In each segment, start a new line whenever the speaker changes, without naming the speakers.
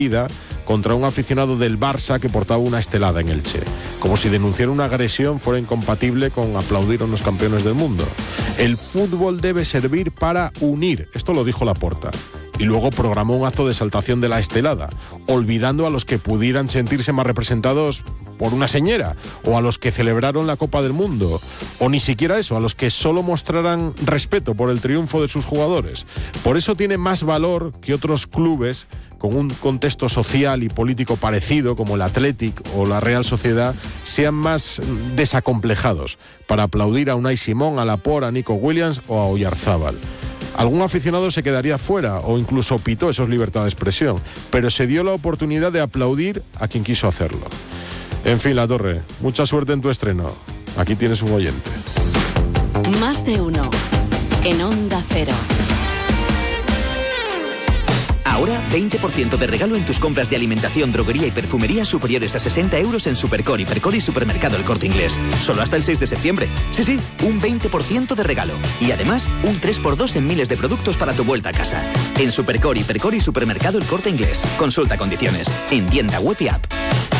contra un aficionado del Barça que portaba una estelada en Elche, como si denunciar una agresión fuera incompatible con aplaudir a unos campeones del mundo. El fútbol debe servir para unir, esto lo dijo Laporta, y luego programó un acto de exaltación de la estelada, olvidando a los que pudieran sentirse más representados por una señera, o a los que celebraron la Copa del Mundo, o ni siquiera eso, a los que solo mostraran respeto por el triunfo de sus jugadores. Por eso tiene más valor que otros clubes con un contexto social y político parecido, como el Athletic o la Real Sociedad, sean más desacomplejados para aplaudir a Unai Simón, a Laporta, a Nico Williams o a Oyarzábal. Algún aficionado se quedaría fuera o incluso pitó, eso es libertad de expresión, pero se dio la oportunidad de aplaudir a quien quiso hacerlo. En fin, Latorre, mucha suerte en tu estreno. Aquí tienes un oyente.
Más de uno en Onda Cero.
Ahora 20% de regalo en tus compras de alimentación, droguería y perfumería superiores a 60 euros en Supercor, Hipercor y Supermercado El Corte Inglés. Solo hasta el 6 de septiembre. Sí, un 20% de regalo. Y además, un 3x2 en miles de productos para tu vuelta a casa. En Supercor, Hipercor y Supermercado El Corte Inglés. Consulta condiciones. En tienda web y app.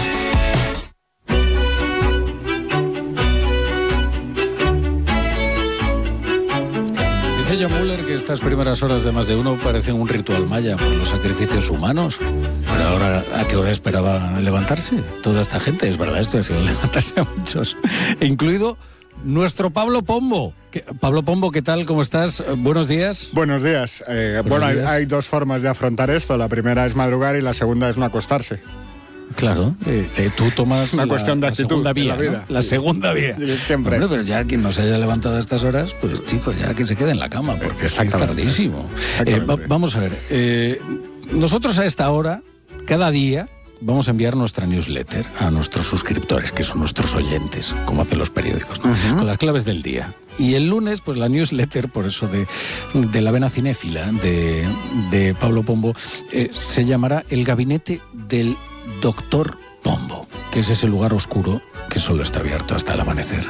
Dice John Muller que estas primeras horas de Más de Uno parecen un ritual maya por los sacrificios humanos. Pero ahora, ¿a qué hora esperaba levantarse toda esta gente? Es verdad, esto ha sido levantarse a muchos, incluido nuestro Pablo Pombo. Pablo Pombo, ¿qué tal? ¿Cómo estás? Buenos días.
Buenos días. Buenos días. Hay dos formas de afrontar esto. La primera es madrugar y la segunda es no acostarse.
Claro, tú tomas
una cuestión de actitud,
segunda vía,
la vida.
¿no? La segunda vía.
Sí, siempre.
Bueno, pero ya quien no se haya levantado a estas horas, pues chicos, ya que se quede en la cama, porque es tardísimo. Vamos a ver, nosotros a esta hora, cada día, vamos a enviar nuestra newsletter a nuestros suscriptores, que son nuestros oyentes, como hacen los periódicos, ¿no? Con las claves del día. Y el lunes, pues la newsletter, por eso de la vena cinéfila de Pablo Pombo, se llamará El Gabinete del Doctor Pombo, que es ese lugar oscuro que solo está abierto hasta el amanecer.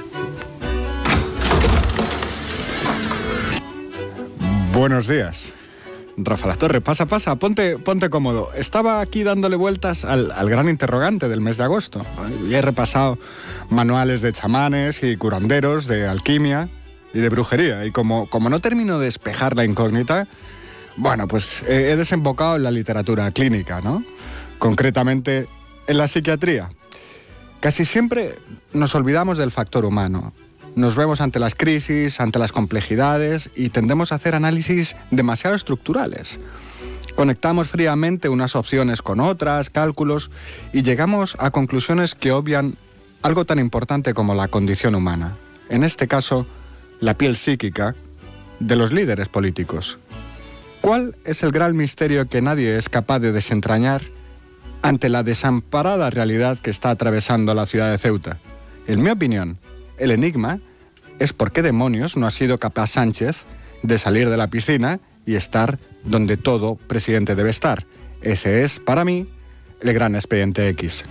Buenos días, Rafa Latorre. Pasa, ponte cómodo. Estaba aquí dándole vueltas al gran interrogante del mes de agosto. Y he repasado manuales de chamanes y curanderos, de alquimia y de brujería. Y como no termino de despejar la incógnita, bueno, pues he desembocado en la literatura clínica, ¿no? Concretamente en la psiquiatría. Casi siempre nos olvidamos del factor humano. Nos vemos ante las crisis, ante las complejidades y tendemos a hacer análisis demasiado estructurales. Conectamos fríamente unas opciones con otras, cálculos, y llegamos a conclusiones que obvian algo tan importante como la condición humana. En este caso, la piel psíquica de los líderes políticos. ¿Cuál es el gran misterio que nadie es capaz de desentrañar ante la desamparada realidad que está atravesando la ciudad de Ceuta? En mi opinión, el enigma es por qué demonios no ha sido capaz Sánchez de salir de la piscina y estar donde todo presidente debe estar. Ese es, para mí, el gran expediente X.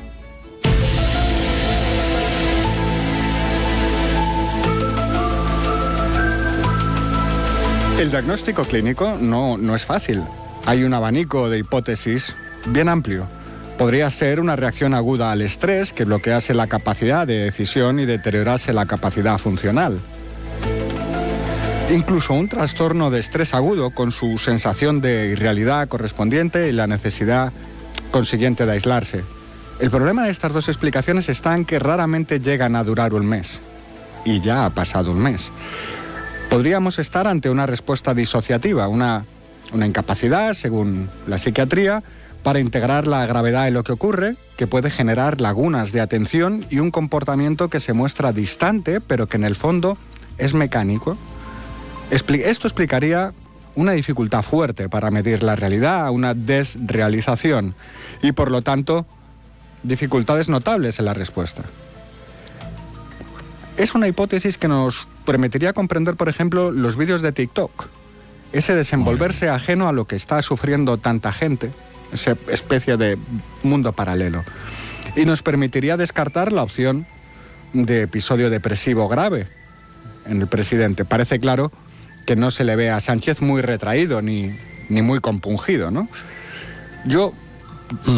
El diagnóstico clínico no es fácil. Hay un abanico de hipótesis bien amplio. Podría ser una reacción aguda al estrés que bloquease la capacidad de decisión y deteriorase la capacidad funcional. Incluso un trastorno de estrés agudo con su sensación de irrealidad correspondiente y la necesidad consiguiente de aislarse. El problema de estas dos explicaciones está en que raramente llegan a durar un mes. Y ya ha pasado un mes. Podríamos estar ante una respuesta disociativa, una incapacidad, según la psiquiatría, para integrar la gravedad de lo que ocurre, que puede generar lagunas de atención y un comportamiento que se muestra distante, pero que en el fondo es mecánico. Esto explicaría una dificultad fuerte para medir la realidad, una desrealización, y por lo tanto, dificultades notables en la respuesta. Es una hipótesis que nos permitiría comprender, por ejemplo, los vídeos de TikTok, ese desenvolverse ajeno a lo que está sufriendo tanta gente, esa especie de mundo paralelo. Y nos permitiría descartar la opción de episodio depresivo grave en el presidente. Parece claro que no se le ve a Sánchez muy retraído ni muy compungido, ¿no? Yo